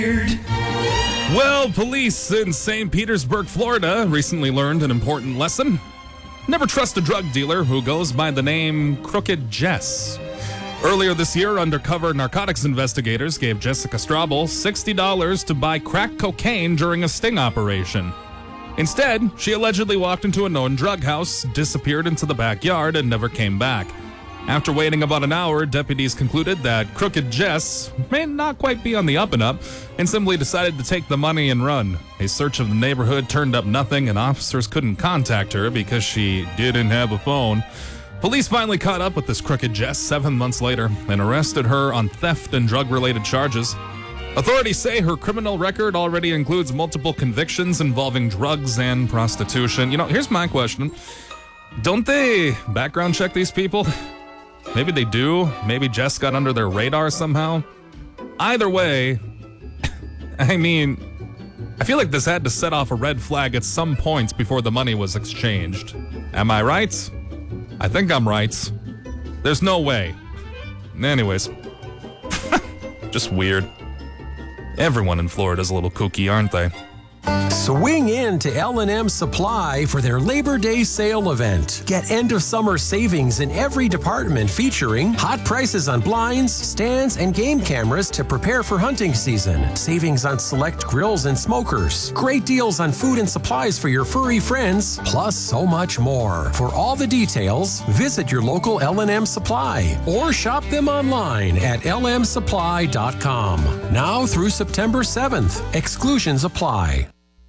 Well, police in St. Petersburg, Florida recently learned an important lesson. Never trust a drug dealer who goes by the name Crooked Jess. Earlier this year, undercover narcotics investigators gave Jessica Strobel $60 to buy crack cocaine during a sting operation. Instead, she allegedly walked into a known drug house, disappeared into the backyard, and never came back. After waiting about an hour, deputies concluded that Crooked Jess may not quite be on the up and up and simply decided to take the money and run. A search of the neighborhood turned up nothing, and officers couldn't contact her because she didn't have a phone. Police finally caught up with this Crooked Jess 7 months later and arrested her on theft and drug-related charges. Authorities say her criminal record already includes multiple convictions involving drugs and prostitution. Here's my question. Don't they background check these people? Maybe they do. Maybe Jess got under their radar somehow. Either way, I feel like this had to set off a red flag at some point before the money was exchanged. Am I right? I think I'm right. There's no way. Anyways. Just weird. Everyone in Florida's a little kooky, aren't they? Swing in to L&M Supply for their Labor Day sale event. Get end-of-summer savings in every department featuring hot prices on blinds, stands, and game cameras to prepare for hunting season. Savings on select grills and smokers. Great deals on food and supplies for your furry friends, plus so much more. For all the details, visit your local L&M Supply or shop them online at lmsupply.com. Now through September 7th. Exclusions apply.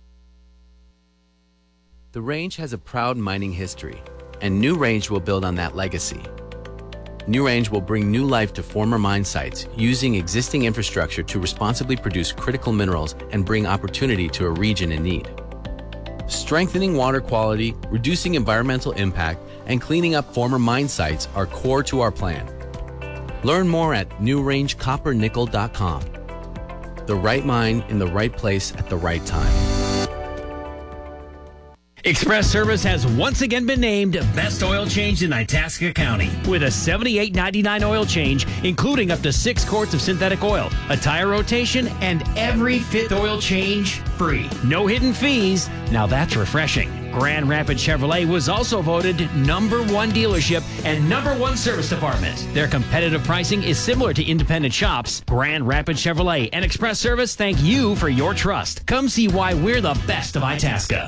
The Range has a proud mining history, and New Range will build on that legacy. New Range will bring new life to former mine sites using existing infrastructure to responsibly produce critical minerals and bring opportunity to a region in need. Strengthening water quality, reducing environmental impact, and cleaning up former mine sites are core to our plan. Learn more at newrangecoppernickel.com. The right mine in the right place at the right time. Express Service has once again been named Best Oil Change in Itasca County with a $78.99 oil change, including up to 6 quarts of synthetic oil, a tire rotation, and every 5th oil change free. No hidden fees. Now that's refreshing. Grand Rapids Chevrolet was also voted #1 dealership and #1 service department. Their competitive pricing is similar to independent shops. Grand Rapids Chevrolet and Express Service thank you for your trust. Come see why we're the best of Itasca.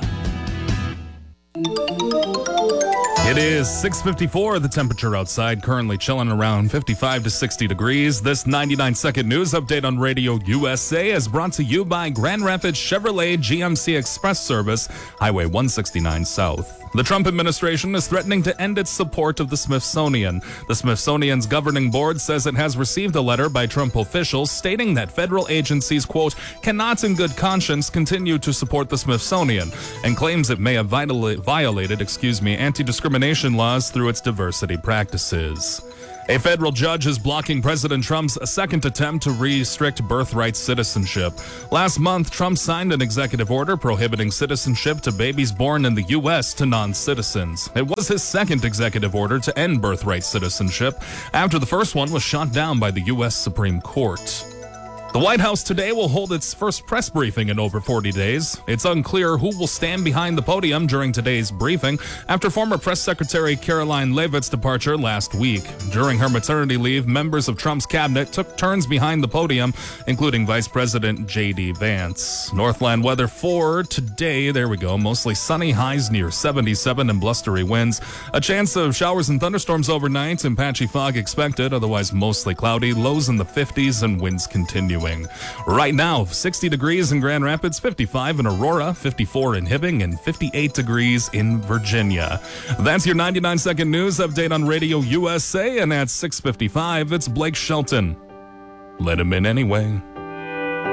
It is 6:54. The temperature outside currently chilling around 55 to 60 degrees. This 99-second news update on Radio USA is brought to you by Grand Rapids Chevrolet GMC Express Service, Highway 169 South. The Trump administration is threatening to end its support of the Smithsonian. The Smithsonian's governing board says it has received a letter by Trump officials stating that federal agencies, quote, cannot in good conscience continue to support the Smithsonian, and claims it may have violated anti-discrimination laws through its diversity practices. A federal judge is blocking President Trump's second attempt to restrict birthright citizenship. Last month, Trump signed an executive order prohibiting citizenship to babies born in the U.S. to non-citizens. It was his second executive order to end birthright citizenship after the first one was shot down by the U.S. Supreme Court. The White House today will hold its first press briefing in over 40 days. It's unclear who will stand behind the podium during today's briefing after former Press Secretary Caroline Leavitt's departure last week. During her maternity leave, members of Trump's cabinet took turns behind the podium, including Vice President J.D. Vance. Northland weather for today, mostly sunny, highs near 77 and blustery winds. A chance of showers and thunderstorms overnight and patchy fog expected, otherwise mostly cloudy, lows in the 50s and winds continuing. Right now, 60 degrees in Grand Rapids, 55 in Aurora, 54 in Hibbing, and 58 degrees in Virginia. That's your 99-second news update on Radio USA, and at 6:55, it's Blake Shelton. Let him in anyway.